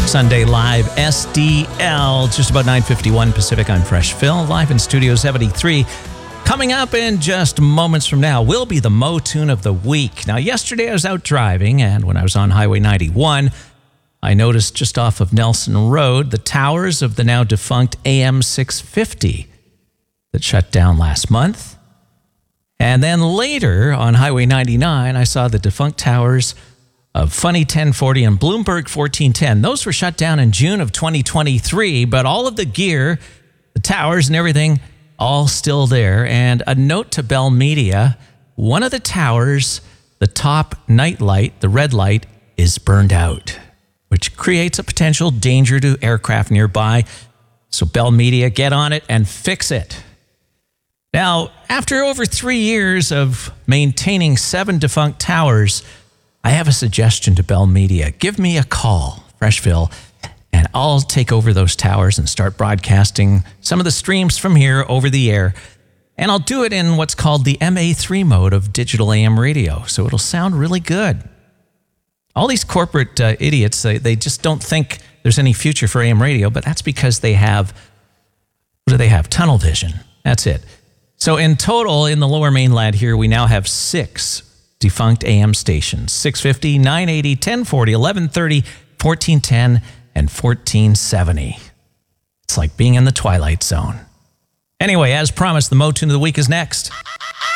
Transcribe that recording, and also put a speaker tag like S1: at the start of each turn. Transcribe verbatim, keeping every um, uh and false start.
S1: Sunday Live S D L, just about nine fifty-one Pacific. I'm Fresh Phil, live in Studio seventy-three. Coming up in just moments from now will be the Mo Tune of the Week. Now, yesterday I was out driving, and when I was on Highway ninety-one, I noticed just off of Nelson Road the towers of the now defunct A M six fifty that shut down last month. And then later on Highway ninety-nine, I saw the defunct towers of Funny ten forty and Bloomberg fourteen ten. Those were shut down in June of twenty twenty-three, but all of the gear, the towers and everything, all still there. And a note to Bell Media, one of the towers, the top night light, the red light, is burned out, which creates a potential danger to aircraft nearby. So Bell Media, get on it and fix it. Now, after over three years of maintaining seven defunct towers, I have a suggestion to Bell Media. Give me a call, Freshville, and I'll take over those towers and start broadcasting some of the streams from here over the air. And I'll do it in what's called the M A three mode of digital A M radio, so it'll sound really good. All these corporate uh, idiots, they, they just don't think there's any future for A M radio, but that's because they have, what do they have? Tunnel vision. That's it. So in total, in the Lower Mainland here, we now have six defunct A M stations: six fifty, nine eighty, ten forty, eleven thirty, fourteen ten, and fourteen seventy. It's like being in the Twilight Zone. Anyway, as promised, the Mo Tune of the Week is next.